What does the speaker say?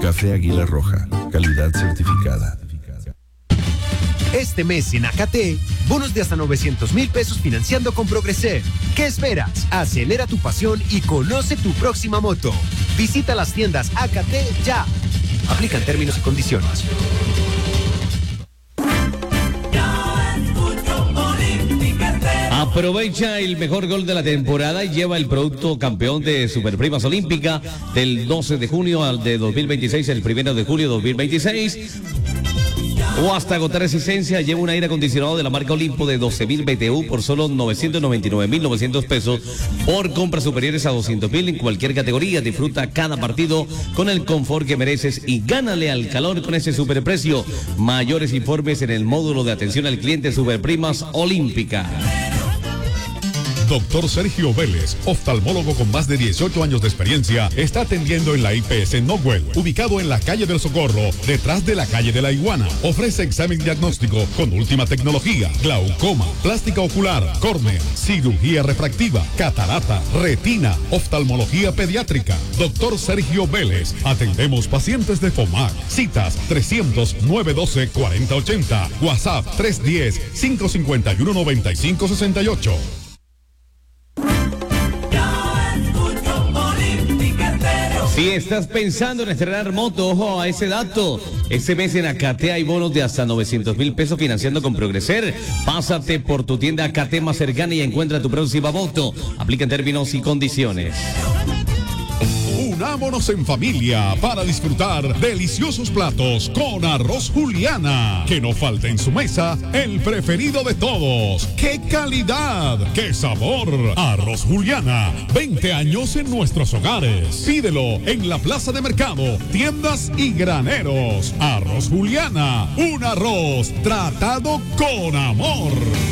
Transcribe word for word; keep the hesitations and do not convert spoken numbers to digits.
Café Águila Roja, calidad certificada. Este mes en Acate, bonos de hasta novecientos mil pesos financiando con Progreser. ¿Qué esperas? Acelera tu pasión y conoce tu próxima moto. Visita las tiendas Acate ya. Aplican términos y condiciones. Aprovecha el mejor gol de la temporada y lleva el producto campeón de Superprimas Olímpica del doce de junio al de dos mil veintiséis, el primero de julio de dos mil veintiséis. O hasta agotar resistencia, lleva un aire acondicionado de la marca Olimpo de doce mil B T U por solo novecientos noventa y nueve mil novecientos pesos por compras superiores a doscientos mil en cualquier categoría. Disfruta cada partido con el confort que mereces y gánale al calor con ese superprecio. Mayores informes en el módulo de atención al cliente Superprimas Olímpica. Doctor Sergio Vélez, oftalmólogo con más de dieciocho años de experiencia, está atendiendo en la I P S Nowell, ubicado en la calle del Socorro, detrás de la calle de la Iguana. Ofrece examen diagnóstico con última tecnología, glaucoma, plástica ocular, córnea, cirugía refractiva, catarata, retina, oftalmología pediátrica. Doctor Sergio Vélez, atendemos pacientes de FOMAC. Citas trescientos, nueve doce, cuarenta ochenta, WhatsApp tres diez, cinco cincuenta y uno, noventa y cinco sesenta y ocho. Si estás pensando en estrenar moto, ojo a ese dato. Este mes en Acate hay bonos de hasta novecientos mil pesos financiando con Progreser. Pásate por tu tienda Acate más cercana y encuentra tu próxima moto. Aplica en términos y condiciones. Unámonos en familia para disfrutar deliciosos platos con Arroz Juliana. Que no falte en su mesa el preferido de todos. ¡Qué calidad! ¡Qué sabor! Arroz Juliana, veinte años en nuestros hogares. Pídelo en la plaza de mercado, tiendas y graneros. Arroz Juliana, un arroz tratado con amor.